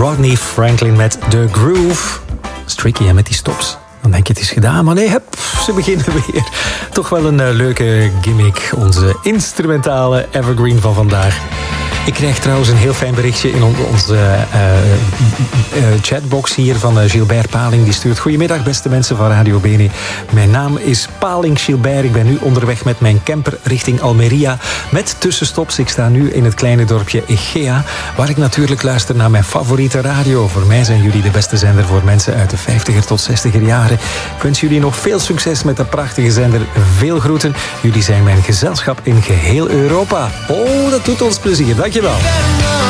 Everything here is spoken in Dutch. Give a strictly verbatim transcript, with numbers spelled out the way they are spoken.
Rodney Franklin met The Groove. Dat is tricky, hè, met die stops. Dan denk je het is gedaan, maar nee, hup, ze beginnen weer. Toch wel een uh, leuke gimmick, onze instrumentale evergreen van vandaag. Ik krijg trouwens een heel fijn berichtje in on- onze uh, uh, chatbox hier van uh, Gilbert Paling. Die stuurt: goedemiddag beste mensen van Radio Bene. Mijn naam is Paling Gilbert. Ik ben nu onderweg met mijn camper richting Almeria. Met tussenstops. Ik sta nu in het kleine dorpje Egea, waar ik natuurlijk luister naar mijn favoriete radio. Voor mij zijn jullie de beste zender voor mensen uit de vijftiger tot zestiger jaren. Ik wens jullie nog veel succes met de prachtige zender. Veel groeten. Jullie zijn mijn gezelschap in geheel Europa. Oh, dat doet ons plezier. Dankjewel.